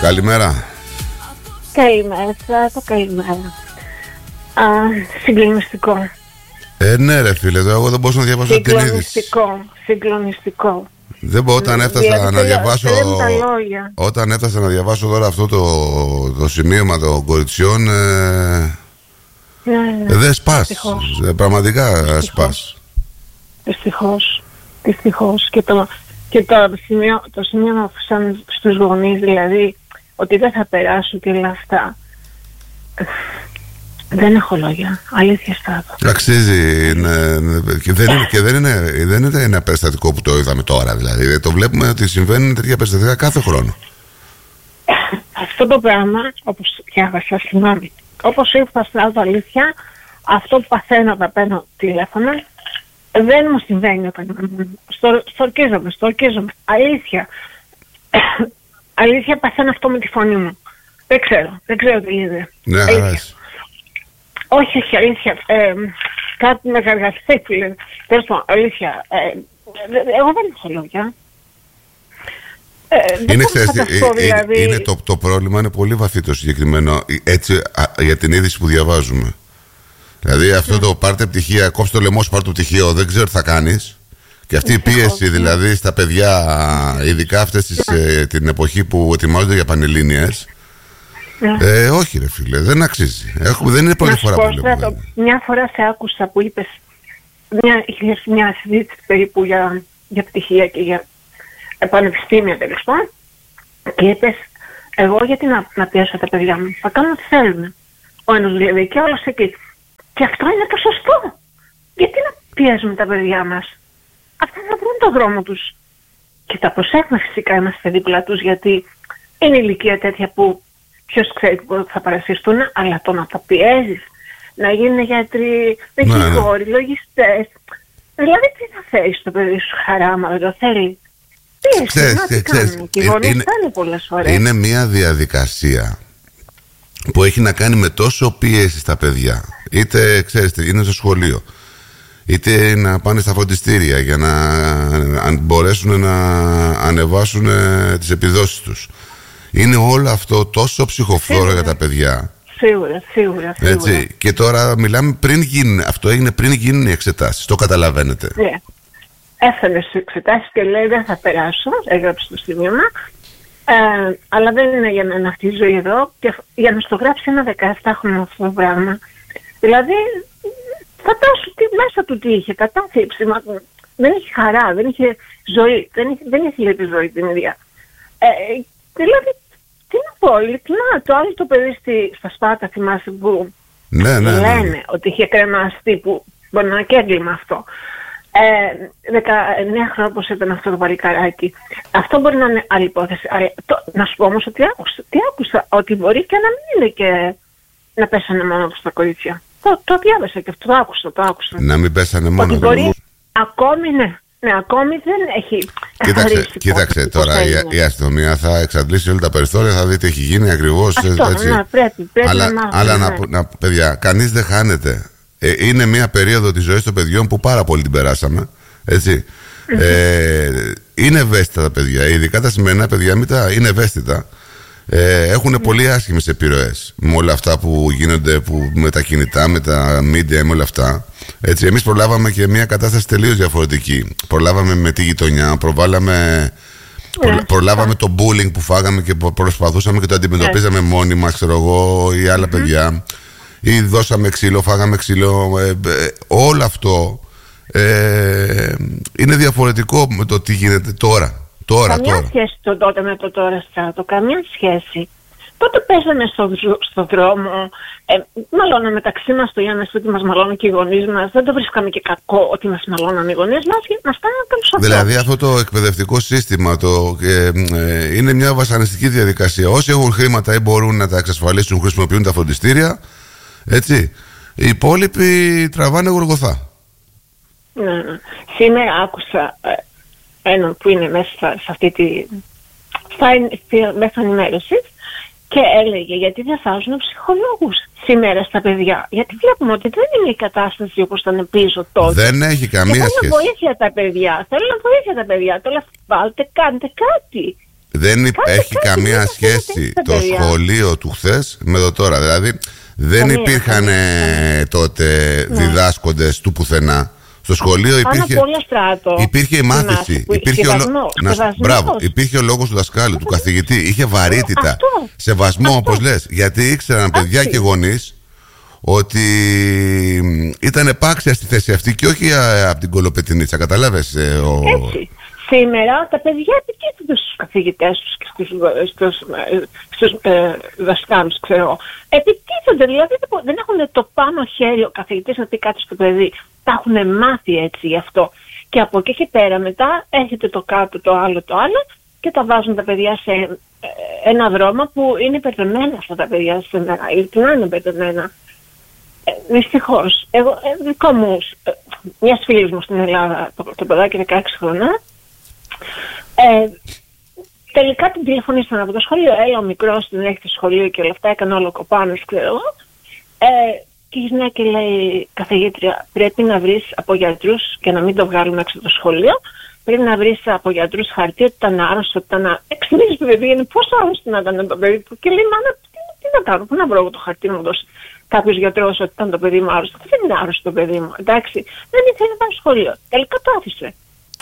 Καλημέρα. Καλημέρα, καλημέρα. Συγκλονιστικό. Ναι ρε φίλε, εγώ δεν μπορούσα να διαβάσω την είδηση. Συγκλονιστικό. Δεν μπορώ, όταν έφτασα να διαβάσω. Όταν έφτασα να διαβάσω τώρα αυτό το σημείωμα των κοριτσιών. Δεν σπάς. Πραγματικά σπάς. Δυστυχώς. Και το σημείο σαν στους γονείς, δηλαδή ότι δεν θα περάσουν και όλα αυτά. Δεν έχω λόγια. Αλήθεια στράτω. Αξίζει. Και δεν είναι ένα περιστατικό που το είδαμε τώρα. Δηλαδή το βλέπουμε ότι συμβαίνουν τέτοια περιστατικά κάθε χρόνο. Αυτό το πράγμα, όπως διάβασα, συγγνώμη, όπως είπα στράτω, αλήθεια, αυτό που παθαίνω όταν παίρνω τηλέφωνα, δεν μου συμβαίνει όταν στορκίζομαι. Αλήθεια παθαίνω αυτό με τη φωνή μου. Δεν ξέρω τι είναι. Ναι, όχι, αλήθεια. Κάτι με γαργαστεί, φίλε. Τέλος πάντων, αλήθεια. Εγώ δεν έχω λόγια. Είναι το πρόβλημα είναι πολύ βαθύ το συγκεκριμένο, έτσι, για την είδηση που διαβάζουμε. Δηλαδή αυτό το πάρτε πτυχία, κόψτε το λαιμό σου, πάρτε το πτυχίο, δεν ξέρω τι θα κάνεις. Και αυτή η πίεση δηλαδή στα παιδιά, ειδικά αυτές την εποχή που ετοιμάζονται για πανελλήνιες. Όχι ρε φίλε, δεν αξίζει. Δεν είναι πρώτη φορά που βλέπουμε. Μια φορά σε άκουσα που είπες μια συζήτηση περίπου για πτυχία και για πανεπιστήμια, τέλος πάντων, και είπες, εγώ γιατί να πιέσω τα παιδιά μου, θα κάνω ό,τι θέλουν. Ο ένας δηλαδή και όλος εκεί. Και αυτό είναι το σωστό. Γιατί να πιέζουμε τα παιδιά μας? Αυτά θα βρουν τον δρόμο τους. Και τα προσέχουμε φυσικά, είμαστε δίπλα τους, γιατί είναι ηλικία τέτοια που ποιος ξέρει πότε θα παρασυρθούν, αλλά το να τα πιέζεις, να γίνουν γιατροί, δικηγόροι, λογιστές. Δηλαδή τι θα φέρεις στο παιδί σου χαρά, άμα δεν το θέλει? Είναι μια διαδικασία που έχει να κάνει με τόσο πίεση στα παιδιά. Είτε ξέρετε, είναι στο σχολείο, είτε να πάνε στα φροντιστήρια για να μπορέσουν να ανεβάσουν τις επιδόσεις τους. Είναι όλο αυτό τόσο ψυχοφθόρο για τα παιδιά. Σίγουρα. Έτσι. Και τώρα μιλάμε πριν γίνουν. Αυτό έγινε πριν γίνουν οι εξετάσεις. Το καταλαβαίνετε? Ναι. Έφερε στις εξετάσεις και λέει δεν θα περάσω. Έγραψε το σημείωμα. Αλλά δεν είναι για να αυτή η ζωή εδώ. Και για να στο γράψει ένα 17χρονο αυτό το πράγμα. Δηλαδή, φαντάσου τι μέσα του τι είχε. Κατάθλιψη. Δεν είχε χαρά, δεν είχε ζωή. Δεν είχε τη ζωή την ίδια. Δηλαδή, τι να πω, ειλικρινά, το άλλο το παιδί στα Σπάτα, θυμάσαι, που λένε ότι είχε κρεμαστεί, που μπορεί να είναι και έγκλημα αυτό. 19 χρόνια όπως ήταν αυτό το παλικαράκι. Αυτό μπορεί να είναι άλλη υπόθεση. Αλλά να σου πω όμως ότι άκουσα, ότι μπορεί και να μην είναι και να πέσανε μόνο τους τα κορίτσια. Το διάβασα και αυτό, το άκουσα. Να μην πέσανε μόνο. Ότι μπορεί ακόμη, ακόμη δεν έχει καθαρίσει. Κοίταξε τώρα, η αστυνομία θα εξαντλήσει όλα τα περιθώρια, θα δει τι έχει γίνει ακριβώς. Αυτό, έτσι. Πρέπει αλλά παιδιά, κανείς δεν χάνεται. Είναι μια περίοδο της ζωής των παιδιών που πάρα πολύ την περάσαμε. Έτσι. Είναι ευαίσθητα τα παιδιά, ειδικά τα σημερινά παιδιά είναι ευαίσθητα. Έχουν πολύ άσχημες επιρροές με όλα αυτά που γίνονται, με τα κινητά, με τα media, με όλα αυτά. Έτσι, εμείς προλάβαμε και μια κατάσταση τελείως διαφορετική. Προλάβαμε με τη γειτονιά, προλάβαμε το bullying που φάγαμε και προσπαθούσαμε και το αντιμετωπίζαμε μόνοι μας, ξέρω εγώ, ή άλλα παιδιά. Ή δώσαμε ξύλο, φάγαμε ξύλο. Όλο αυτό είναι διαφορετικό με το τι γίνεται τώρα. Καμιά σχέση το τότε με το τώρα, Στράτο, καμιά σχέση. Τότε παίζαμε στο δρόμο, μαλώναμε μεταξύ μας το Γιάννη, ότι μας μαλώνουν και οι γονείς μας. Δεν το βρίσκαμε και κακό ότι μας μαλώναν οι γονείς μας, μας κάνανε καλούς ανθρώπους. Δηλαδή αυτό το εκπαιδευτικό σύστημα είναι μια βασανιστική διαδικασία. Όσοι έχουν χρήματα ή μπορούν να τα εξασφαλίσουν, χρησιμοποιούν τα φροντιστήρια, έτσι. Οι υπόλοιποι τραβάνε γοργοθά. Ναι. Σήμερα άκουσα έναν που είναι μέσα σε αυτή τη μέσα ενημέρωση και έλεγε γιατί δεν βάζουν ψυχολόγους σήμερα στα παιδιά. Γιατί βλέπουμε ότι δεν είναι η κατάσταση όπως ήταν πίσω τότε. Δεν έχει καμία σχέση. Θέλουν βοήθεια τα παιδιά. Τώρα βάλτε, κάντε κάτι. δεν έχει καμία σχέση το σχολείο του χθες με το τώρα. Δηλαδή δεν υπήρχαν τότε διδάσκοντες του πουθενά. Στο σχολείο υπήρχε η μάθηση, υπήρχε ο λόγος του δασκάλου, του καθηγητή, είχε βαρύτητα, σεβασμό όπως λες, γιατί ήξεραν παιδιά και γονείς ότι ήταν επάξια στη θέση αυτή και όχι από την κολοπετινίτσα, καταλάβες. Έτσι. Σήμερα τα παιδιά επιτίθενται στους καθηγητές τους και στους δασκάλους, ξέρω. Επιτίθενται, δηλαδή δεν έχουν το πάνω χέρι ο καθηγητής να πει κάτι στο παιδί. Τα έχουν μάθει έτσι γι' αυτό. Και από εκεί και πέρα μετά έρχεται το κάτω, το άλλο και τα βάζουν τα παιδιά σε ένα δρόμο που είναι μπερδεμένα αυτά τα παιδιά σήμερα. Ειλικρινά είναι μπερδεμένα. Δυστυχώς. Εγώ, δικό μου, μιας φίλης μου στην Ελλάδα, το παιδάκι 16 χρόνια, τελικά την τηλεφωνήσαν από το σχολείο. Έλα, ο μικρός δεν έχει το σχολείο και όλα αυτά, έκανε όλο κοπάνος, ξέρω εγώ. Και γυρνάει και λέει, καθηγήτρια, πρέπει να βρεις από γιατρούς, και να μην το βγάλουμε έξω από το σχολείο, πρέπει να βρεις από γιατρούς χαρτί ότι ήταν άρρωστο, ότι ήταν. Εξηγήσει το παιδί, είναι πόσο άρρωστο να ήταν το παιδί του. Και λέει, μάνα, τι να κάνω, πού να βρω το χαρτί να μου δώσει κάποιος γιατρός ότι ήταν το παιδί μου άρρωστο. Δεν είναι άρρωστο το παιδί μου. Εντάξει, δεν ήθελε να πάει στο σχολείο. Τελικά το άφησε.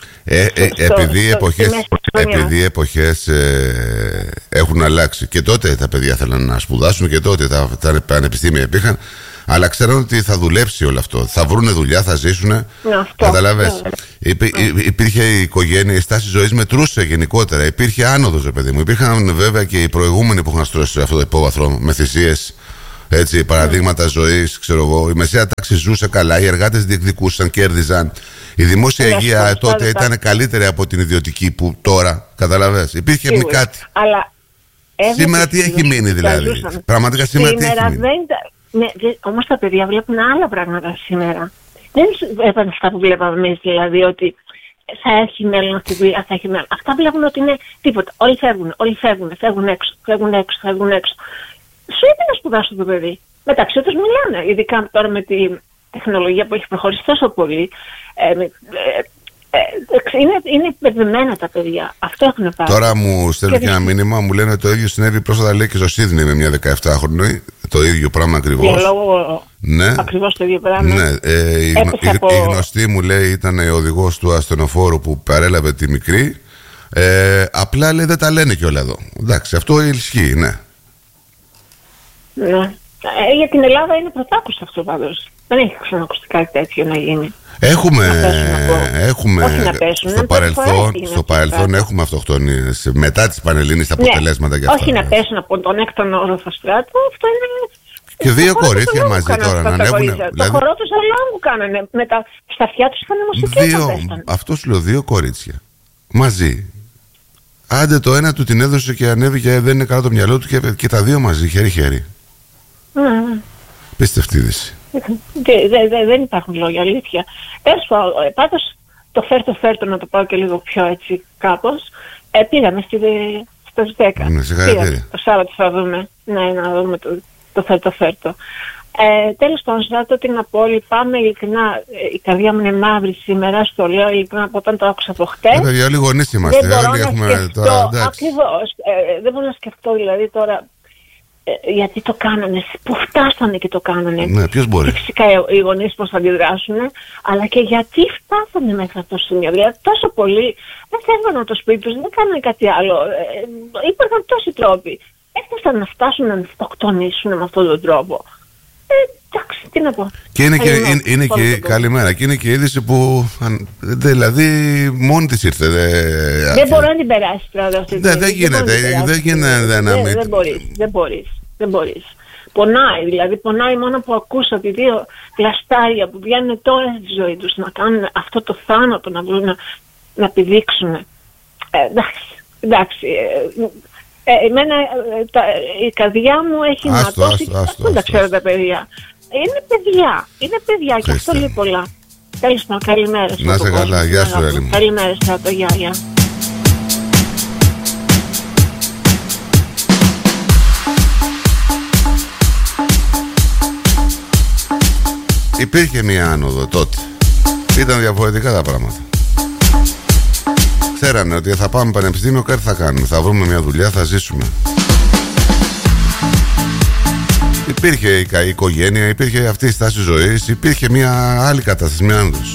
Επειδή οι εποχές έχουν αλλάξει, και τότε τα παιδιά θέλαν να σπουδάσουν και τότε τα πανεπιστήμια υπήρχαν, αλλά ξέραν ότι θα δουλέψει όλο αυτό, θα βρούνε δουλειά, θα ζήσουν. Καταλαβες. Υπήρχε η οικογένεια, η στάση ζωής μετρούσε γενικότερα, υπήρχε άνοδος, ρε παιδί μου. Υπήρχαν βέβαια και οι προηγούμενοι που είχαν στρώσει αυτό το υπόβαθρο με θυσίες, έτσι, παραδείγματα ζωής, ξέρω εγώ. Η μεσαία τάξη ζούσε καλά, οι εργάτες διεκδικούσαν, κέρδιζαν. Η δημόσια υγεία τότε ήταν καλύτερη από την ιδιωτική που τώρα, καταλαβες. Υπήρχε κάτι. Αλλά σήμερα τι έχει μείνει δηλαδή. Πραγματικά σήμερα τι έχει μείνει. Ναι, όμως τα παιδιά βλέπουν άλλα πράγματα σήμερα. Δεν βλέπουν αυτά που βλέπαμε εμείς, δηλαδή ότι θα έχει μέλλον αυτή τη δουλειά, θα έχει μέλλον. Αυτά βλέπουν ότι είναι τίποτα. Όλοι φεύγουν έξω. Σου είπε να σπουδάσουν το παιδί. Μεταξύ τους μιλάνε, ειδικά τώρα με τη τεχνολογία που έχει προχωρήσει τόσο πολύ. Είναι μπερδεμένα τα παιδιά. Αυτό έχουν πάρει. Τώρα μου στέλνουν και ένα μήνυμα, μου λένε το ίδιο συνέβη πρόσφατα, λέει, και στο Σίδνεϊ με μια 17χρονη. Το ίδιο πράγμα ακριβώς. Ναι. Ακριβώς το ίδιο πράγμα. Ναι. Η γνωστή μου, λέει, ήταν ο οδηγός του ασθενοφόρου που παρέλαβε τη μικρή. Απλά, λέει, δεν τα λένε κιόλα εδώ. Εντάξει, αυτό ισχύει, ναι. Ναι. Για την Ελλάδα είναι πρωτάκουστο αυτό πάντως. Δεν έχει ξανακουστεί κάτι τέτοιο να γίνει. Έχουμε στο παρελθόν έχουμε αυτοκτονίες μετά τις Πανελλήνιες αποτελέσματα για αυτά. Όχι να πέσουν από τον έκτον όροφο στράτο, αυτό είναι. Και δύο κορίτσια μαζί τώρα να ανέβουν. Το χορό του Σαλόμου κάνανε. Στα αυτιά τους είχαν μουσική. Αυτό σου λέω, δύο κορίτσια μαζί. Άντε το ένα του την έδωσε και ανέβηκε, δεν είναι καλά το μυαλό του, και τα δύο μαζί, χέρι-χέρι. Πίστευτη είδηση. Δεν υπάρχουν λόγια, αλήθεια. Πάντως το φέρτο, να το πάω και λίγο πιο έτσι κάπως. Πήγαμε στο 10. Το Σάββατο θα δούμε. Ναι, να δούμε το φέρτο. Τέλος πάντων, θα την να πω, λυπάμαι ειλικρινά. Η καρδιά μου είναι μαύρη σήμερα, στο λέω ειλικρινά από όταν το άκουσα από χτες. Παιδιά, όλοι γονείς είμαστε. Δεν μπορώ να σκεφτώ. Ακριβώς. Δεν μπορώ να σκεφτώ δηλαδή τώρα. Γιατί το κάνανε, που φτάσανε και το κάνανε. Ναι, ποιος μπορεί. Και φυσικά οι γονείς πώς θα αντιδράσουν, αλλά και γιατί φτάσανε μέχρι αυτό το σημείο. Δηλαδή τόσο πολύ δεν φεύγαν από το σπίτι τους, δεν κάνανε κάτι άλλο. Υπήρχαν τόσοι τρόποι. Έφτασαν να φτάσουν να αυτοκτονήσουν με αυτόν τον τρόπο. Εντάξει, τι να πω. Και είναι και καλημέρα. Και είναι και η είδηση που δηλαδή μόνη της ήρθε. Δεν μπορεί να την περάσει τώρα αυτή. Δεν γίνεται. Δεν μπορείς. Πονάει, δηλαδή πονάει μόνο που ακούς ότι δύο πλαστάρια που βγαίνουν τώρα στη ζωή τους να κάνουν αυτό το θάνατο, να μπορούν να πηδήξουν. Εντάξει. Εμένα η καρδιά μου έχει ματώσει. Δεν τα ξέρω τα παιδιά. Είναι παιδιά και αυτό λέει πολλά. Τέλος πάντων, καλημέρα. Να είσαι καλά, γεια σου Έλλη μου. Καλημέρα Στράτο, γεια. Υπήρχε μια άνοδο τότε. Ήταν διαφορετικά τα πράγματα. ξέρανε ότι θα πάμε πανεπιστήμιο, κάτι θα κάνουμε. Θα βρούμε μια δουλειά, θα ζήσουμε. Υπήρχε η οικογένεια, υπήρχε αυτή η στάση ζωής, υπήρχε μια άλλη κατάσταση, μια άνδρος.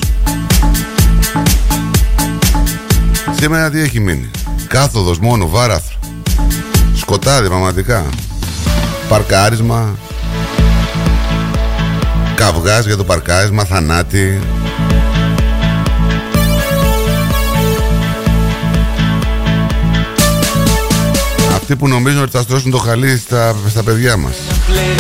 Σήμερα τι έχει μείνει? Κάθοδος μόνο, βάραθρο, σκοτάδι πραγματικά, παρκάρισμα, καυγάς για το παρκάρισμα, θανάτη. Αυτοί που νομίζουν ότι θα στρώσουν το χαλί στα παιδιά μας.